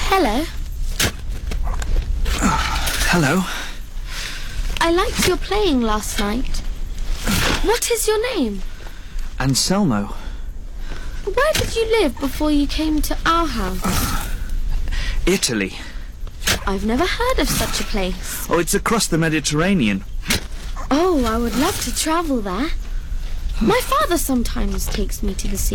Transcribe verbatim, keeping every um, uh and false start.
Hello. Hello. I liked your playing last night. What is your name? Anselmo. Where did you live before you came to our house? Italy. I've never heard of such a place. Oh, it's across the Mediterranean. Oh, I would love to travel there. My father sometimes takes me to the sea.